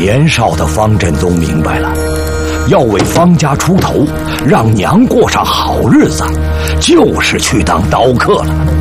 年少的方振东明白了，要为方家出头，让娘过上好日子，就是去当刀客了。